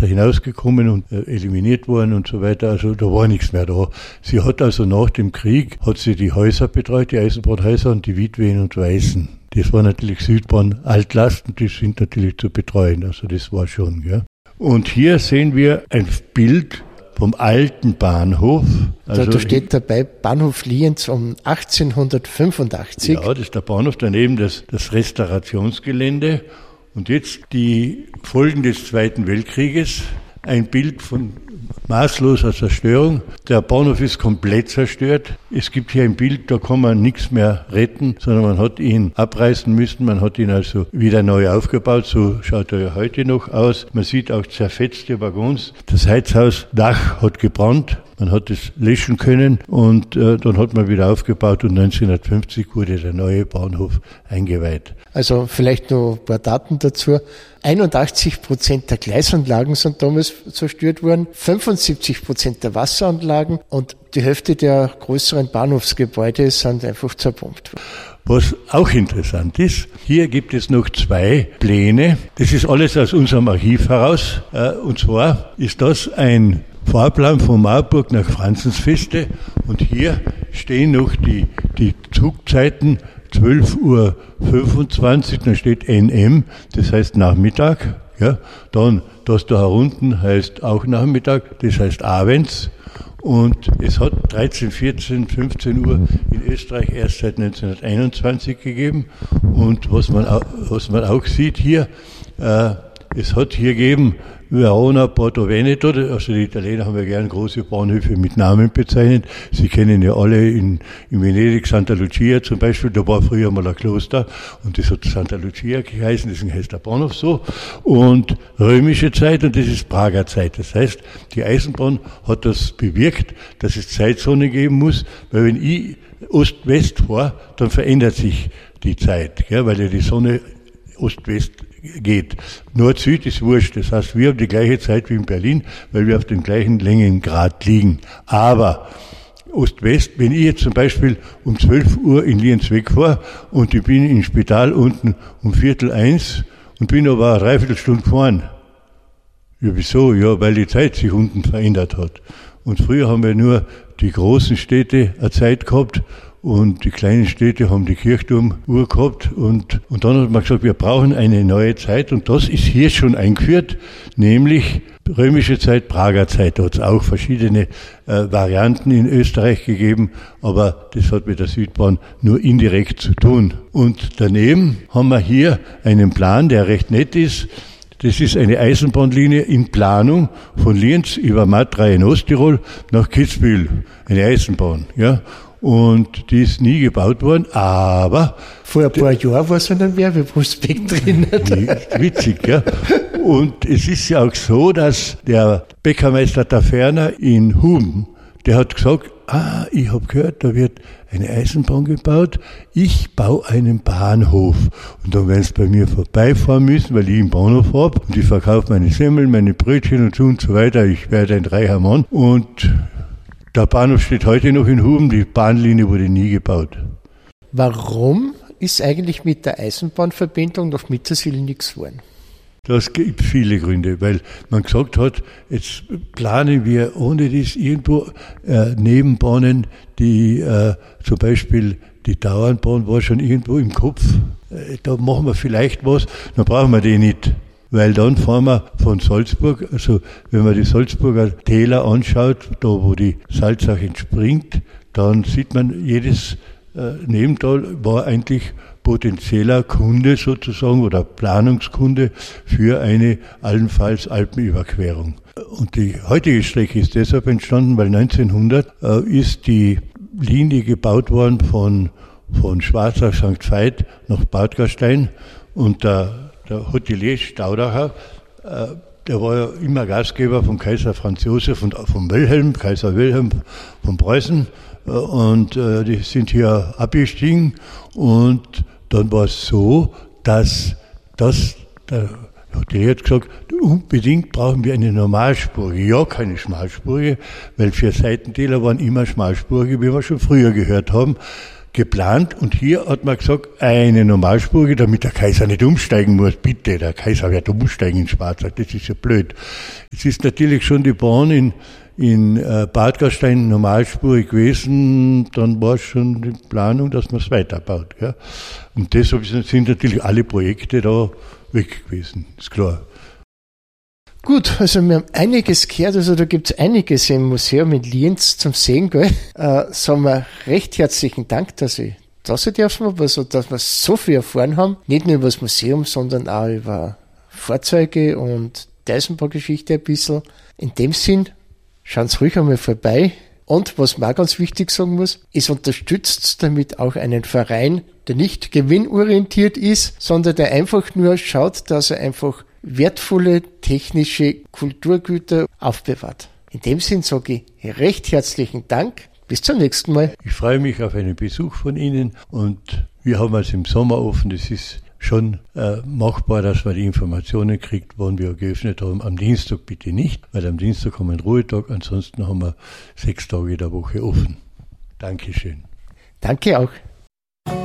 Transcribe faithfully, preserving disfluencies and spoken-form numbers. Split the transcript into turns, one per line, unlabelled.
da hinausgekommen und äh, eliminiert worden und so weiter. Also da war nichts mehr da. Sie hat also nach dem Krieg, hat sie die Häuser betreut, die Eisenbahnhäuser und die Witwen und Waisen. Das war natürlich Südbahn-Altlasten, die sind natürlich zu betreuen. Also das war schon, ja. Und hier sehen wir ein Bild vom alten Bahnhof.
Also da, da steht dabei Bahnhof Lienz um achtzehnhundertfünfundachtzig.
Ja, das ist der Bahnhof, daneben das, das Restaurationsgelände. Und jetzt die Folgen des Zweiten Weltkrieges. Ein Bild von maßloser Zerstörung. Der Bahnhof ist komplett zerstört. Es gibt hier ein Bild, da kann man nichts mehr retten, sondern man hat ihn abreißen müssen. Man hat ihn also wieder neu aufgebaut. So schaut er ja heute noch aus. Man sieht auch zerfetzte Waggons. Das Heizhausdach hat gebrannt. Man hat es löschen können und äh, dann hat man wieder aufgebaut und neunzehnhundertfünfzig wurde der neue Bahnhof eingeweiht.
Also vielleicht noch ein paar Daten dazu. einundachtzig Prozent der Gleisanlagen sind damals zerstört worden, fünfundsiebzig Prozent der Wasseranlagen und die Hälfte der größeren Bahnhofsgebäude sind einfach zerbombt worden.
Was auch interessant ist, hier gibt es noch zwei Pläne. Das ist alles aus unserem Archiv heraus. Und zwar ist das ein Fahrplan von Marburg nach Franzensfeste und hier stehen noch die, die Zugzeiten zwölf Uhr fünfundzwanzig, dann steht N M, das heißt Nachmittag, ja, dann das da herunten heißt auch Nachmittag, das heißt abends und es hat dreizehn, vierzehn, fünfzehn Uhr in Österreich erst seit neunzehnhunderteinundzwanzig gegeben und was man auch, was man auch sieht hier, äh, es hat hier gegeben Verona, Porto Veneto, also die Italiener haben ja gern große Bahnhöfe mit Namen bezeichnet. Sie kennen ja alle in, in Venedig Santa Lucia zum Beispiel, da war früher mal ein Kloster und das hat Santa Lucia geheißen, deswegen heißt der Bahnhof so. Und römische Zeit und das ist Prager Zeit. Das heißt, die Eisenbahn hat das bewirkt, dass es Zeitzone geben muss, weil wenn ich Ost-West fahre, dann verändert sich die Zeit, ja, weil ja die Sonne Ost-West geht. Nord-Süd ist wurscht. Das heißt, wir haben die gleiche Zeit wie in Berlin, weil wir auf dem gleichen Längengrad liegen. Aber Ost-West, wenn ich jetzt zum Beispiel um zwölf Uhr in Lienz wegfahre und ich bin im Spital unten um Viertel eins und bin aber eine Dreiviertelstunde gefahren. Ja, wieso? Ja, weil die Zeit sich unten verändert hat. Und früher haben wir nur die großen Städte eine Zeit gehabt, und die kleinen Städte haben die Kirchturmuhr gehabt und, und dann hat man gesagt, wir brauchen eine neue Zeit und das ist hier schon eingeführt, nämlich römische Zeit, Prager Zeit. Da hat es auch verschiedene äh, Varianten in Österreich gegeben, aber das hat mit der Südbahn nur indirekt zu tun. Und daneben haben wir hier einen Plan, der recht nett ist. Das ist eine Eisenbahnlinie in Planung von Lienz über Matrei in Osttirol nach Kitzbühel. Eine Eisenbahn, ja. Und die ist nie gebaut worden, aber...
Vor ein paar Jahren war so ein Werbeprospekt drin.
Witzig, ja. Und es ist ja auch so, dass der Bäckermeister Taferner in Hum, der hat gesagt, ah, ich habe gehört, da wird eine Eisenbahn gebaut, ich baue einen Bahnhof. Und dann werden sie bei mir vorbeifahren müssen, weil ich einen Bahnhof habe und ich verkaufe meine Semmeln, meine Brötchen und so und so weiter. Ich werde ein reicher Mann. Und der Bahnhof steht heute noch in Huben, die Bahnlinie wurde nie gebaut.
Warum ist eigentlich mit der Eisenbahnverbindung nach Mittersill nichts geworden?
Das gibt viele Gründe, weil man gesagt hat, jetzt planen wir ohne das irgendwo äh, Nebenbahnen, die äh, zum Beispiel die Dauernbahn war schon irgendwo im Kopf, äh, da machen wir vielleicht was, dann brauchen wir die nicht. Weil dann fahren wir von Salzburg, also wenn man die Salzburger Täler anschaut, da wo die Salzach entspringt, dann sieht man, jedes äh, Nebental war eigentlich potenzieller Kunde sozusagen oder Planungskunde für eine allenfalls Alpenüberquerung. Und die heutige Strecke ist deshalb entstanden, weil neunzehnhundert äh, ist die Linie gebaut worden von, von Schwarzach Sankt Veit nach Bad Gastein und der Der Hotelier Staudacher, äh, der war ja immer Gastgeber von Kaiser Franz Josef und von Wilhelm, Kaiser Wilhelm von Preußen. Äh, und äh, die sind hier abgestiegen. Und dann war es so, dass das, der Hotelier hat gesagt, unbedingt brauchen wir eine Normalspurige, ja keine Schmalspurige, weil für Seitentäler waren immer Schmalspurige, wie wir schon früher gehört haben. geplant und hier hat man gesagt, eine Normalspurige, damit der Kaiser nicht umsteigen muss. Bitte, der Kaiser wird umsteigen in Schwarzach, das ist ja blöd. Es ist natürlich schon die Bahn in, in äh, Bad Gastein normalspurig gewesen, dann war es schon die Planung, dass man es weiterbaut. Gell? Und deshalb sind natürlich alle Projekte da weg gewesen, ist klar.
Gut, also wir haben einiges gehört, also da gibt's einiges im Museum in Lienz zum Sehen, gell? Äh, sagen wir recht herzlichen Dank, dass ich da sein dürfen, also dass wir so viel erfahren haben, nicht nur über das Museum, sondern auch über Fahrzeuge und die Eisenbahngeschichte ein bisschen. In dem Sinn, schauen Sie ruhig einmal vorbei. Und was man auch ganz wichtig sagen muss, es unterstützt damit auch einen Verein, der nicht gewinnorientiert ist, sondern der einfach nur schaut, dass er einfach wertvolle technische Kulturgüter aufbewahrt. In dem Sinn sage ich recht herzlichen Dank. Bis zum nächsten Mal.
Ich freue mich auf einen Besuch von Ihnen und wir haben es im Sommer offen. Das ist schon äh, machbar, dass man die Informationen kriegt, wann wir geöffnet haben. Am Dienstag bitte nicht, weil am Dienstag haben wir einen Ruhetag. Ansonsten haben wir sechs Tage in der Woche offen. Dankeschön.
Danke auch.